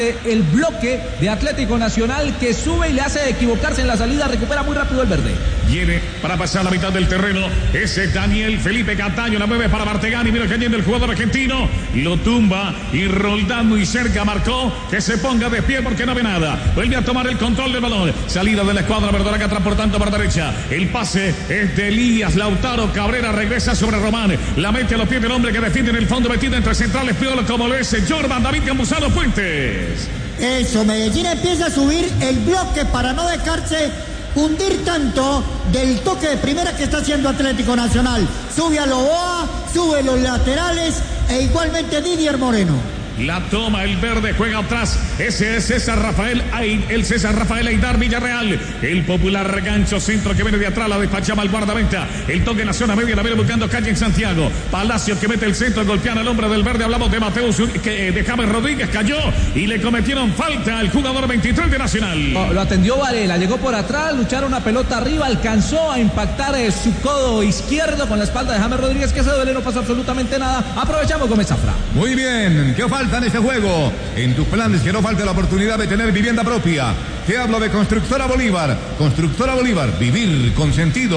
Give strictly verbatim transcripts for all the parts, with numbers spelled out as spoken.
El bloque de Atlético Nacional que sube y le hace equivocarse en la salida, recupera muy rápido el verde. Viene para pasar la mitad del terreno. Ese Daniel Felipe Cataño, la mueve para Martegani. Mira cayendo el jugador argentino. Lo tumba y Roldán muy cerca marcó que se ponga de pie porque no ve nada. Vuelve a tomar el control del balón. Salida de la escuadra verdolaga transportando por derecha. El pase es de Elías Lautaro Cabrera. Regresa sobre Román. La mete a los pies del hombre que defiende en el fondo, metido entre centrales. Piolo como lo es Jordan David Campuzano Fuentes. Eso, Medellín empieza a subir el bloque para no dejarse hundir tanto del toque de primera que está haciendo Atlético Nacional. Sube a Loboa, sube los laterales e igualmente Didier Moreno. La toma el verde, juega atrás. Ese es César Rafael Aid, el César Rafael Aidar Villarreal. El popular gancho centro que viene de atrás, la despachaba al guardameta. El toque en la zona media, la viene buscando calle en Santiago. Palacio que mete el centro, golpean al hombre del verde. Hablamos de Mateus, que eh, de James Rodríguez, cayó y le cometieron falta al jugador veintitrés de Nacional. No, lo atendió Varela, llegó por atrás, lucharon una pelota arriba, alcanzó a impactar eh, su codo izquierdo con la espalda de James Rodríguez, que ese duele, no pasó absolutamente nada. Aprovechamos Gómez Zafra. Muy bien, ¿qué falta en este juego? En tus planes que no falte la oportunidad de tener vivienda propia. Te hablo de Constructora Bolívar. Constructora Bolívar, vivir con sentido.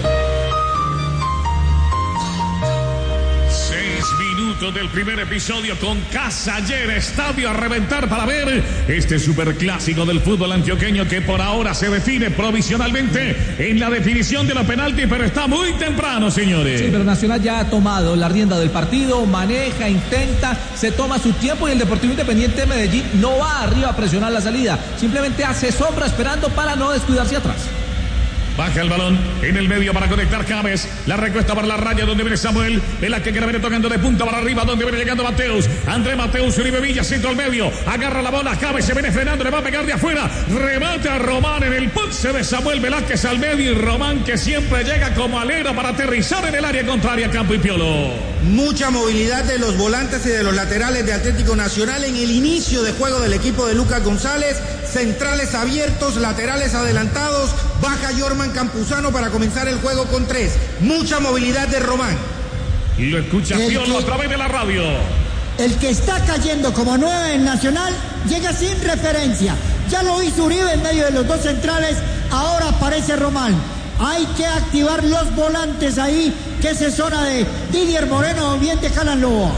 Del primer episodio con Casa Llena, estadio a reventar para ver este superclásico del fútbol antioqueño que por ahora se define provisionalmente en la definición de los penaltis, pero está muy temprano, señores. Sí, pero Nacional ya ha tomado la rienda del partido, maneja, intenta, se toma su tiempo y el Deportivo Independiente de Medellín no va arriba a presionar la salida, simplemente hace sombra esperando para no descuidarse atrás. Baja el balón en el medio para conectar James. La recuesta para la raya donde viene Samuel. Velázquez que la viene tocando de punta para arriba donde viene llegando Mateus. André Mateus, Uribe Villa, centro al medio. Agarra la bola, James se viene frenando, le va a pegar de afuera. Remate a Román en el pulse de Samuel Velázquez al medio. Y Román que siempre llega como alero para aterrizar en el área contraria, Campo y Piolo. Mucha movilidad de los volantes y de los laterales de Atlético Nacional en el inicio de juego del equipo de Lucas González. Centrales abiertos, laterales adelantados. Baja Jorman Campuzano para comenzar el juego con tres. Mucha movilidad de Román. Y lo escucha El Piolo que- a través de la radio. El que está cayendo como nueve en Nacional llega sin referencia. Ya lo hizo Uribe en medio de los dos centrales. Ahora aparece Román. Hay que activar los volantes ahí, que es zona de Didier Moreno o bien de Jalan Loboa.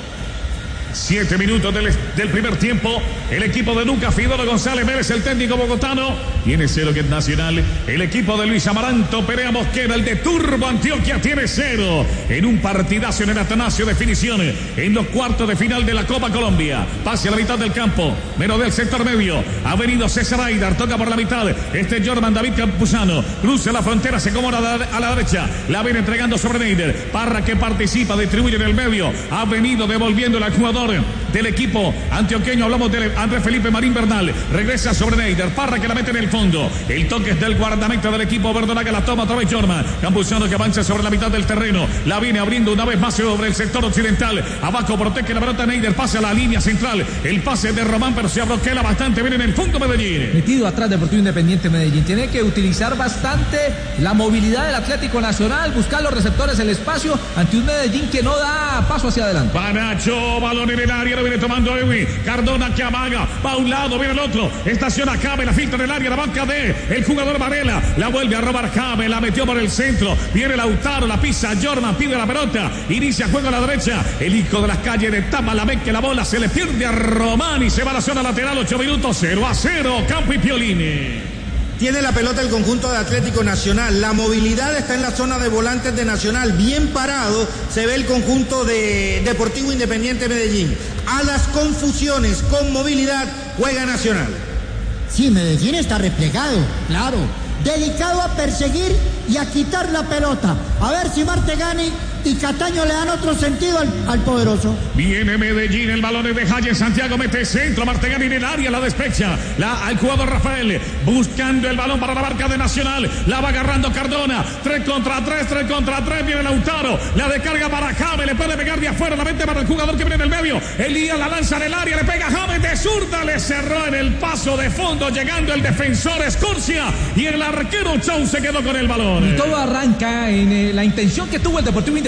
Siete minutos del, del primer tiempo. El equipo de Lucas Fidoro González Vélez, el técnico bogotano. Tiene cero que es Nacional. El equipo de Luis Amaranto Perea Mosquera, el de Turbo Antioquia, tiene cero. En un partidazo en el Atanasio, definición en los cuartos de final de la Copa Colombia. Pase a la mitad del campo. Menos del sector medio. Ha venido César Aidar. Toca por la mitad. Este es Jordan David Campuzano. Cruza la frontera. Se acomoda a la, a la derecha. La viene entregando sobre Neider. Parra que participa. Distribuye en el medio. Ha venido devolviendo al jugador del equipo antioqueño. Hablamos de Andrés Felipe Marín Bernal. Regresa sobre Neider. Parra que la mete en el fondo. El toque es del guardameta del equipo verdolaga. La toma otra vez Jorman. Campuzano que avanza sobre la mitad del terreno. La viene abriendo una vez más sobre el sector occidental. Abajo protege la pelota Neider. Pasa a la línea central. El pase de Román, pero se abroquela bastante bien en el fondo Medellín. Metido atrás Deportivo Independiente Medellín. Tiene que utilizar bastante la movilidad del Atlético Nacional. Buscar los receptores, el espacio ante un Medellín que no da paso hacia adelante. Panacho, balón en el área, lo viene tomando Edwin. Cardona que amaga, va a un lado, viene el otro. Estaciona James, la filtra en el área, la banca de el jugador Varela. La vuelve a robar James, la metió por el centro. Viene Lautaro, la pisa Jorman, pide la pelota. Inicia juego a la derecha. El hijo de las calles de Tama, la ve que la bola se le pierde a Román y se va a la zona lateral. ocho minutos, cero a cero, Campo y Piolini. Tiene la pelota el conjunto de Atlético Nacional. La movilidad está en la zona de volantes de Nacional. Bien parado se ve el conjunto de Deportivo Independiente Medellín. A las confusiones con movilidad juega Nacional. Sí, Medellín está replegado, claro. Dedicado a perseguir y a quitar la pelota. A ver si Martegani y Cataño le dan otro sentido al, al poderoso. Viene Medellín, el balón es de Jaye Santiago, mete centro, Martegani en el área, la despecha, la, al jugador Rafael, buscando el balón para la marca de Nacional, la va agarrando Cardona, tres contra tres, tres contra tres, viene Lautaro, la descarga para James, le puede pegar de afuera, la mete para el jugador que viene en el medio, Elías la lanza en el área, le pega a James de zurda, le cerró en el paso de fondo, llegando el defensor Escorcia, y el arquero Chau se quedó con el balón. Y todo arranca en eh, la intención que tuvo el Deportivo Independiente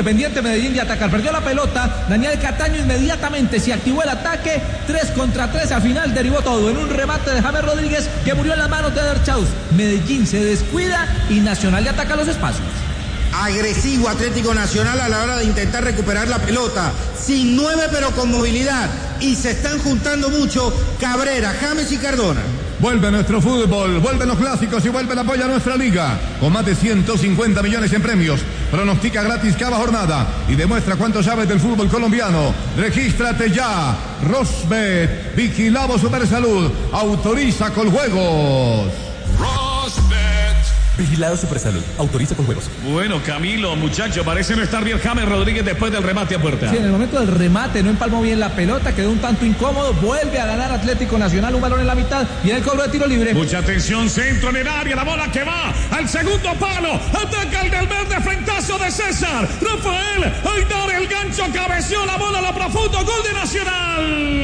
Independiente Medellín de atacar. Perdió la pelota. Daniel Cataño inmediatamente se activó el ataque. Tres contra tres. Al final derivó todo en un remate de James Rodríguez que murió en las manos de Derchaus. Medellín se descuida y Nacional le ataca los espacios. Agresivo Atlético Nacional a la hora de intentar recuperar la pelota. Sin nueve pero con movilidad. Y se están juntando mucho Cabrera, James y Cardona. Vuelve nuestro fútbol, vuelven los clásicos y vuelve el apoyo a nuestra liga. Con más de ciento cincuenta millones en premios. Pronostica gratis cada jornada y demuestra cuánto sabes del fútbol colombiano. Regístrate ya. Rosbet, Vigilado Supersalud, autoriza con juegos. Vigilado Supersalud, autoriza con juegos. Bueno, Camilo, muchacho, parece no estar bien James Rodríguez después del remate a puerta. Sí, en el momento del remate no empalmó bien la pelota, quedó un tanto incómodo, vuelve a ganar Atlético Nacional, un balón en la mitad y en el cobro de tiro libre. Mucha atención, centro en el área, la bola que va al segundo palo, ataca el del verde, frentazo de César, Rafael, ahí da el gancho, cabeció la bola a lo profundo, gol de Nacional.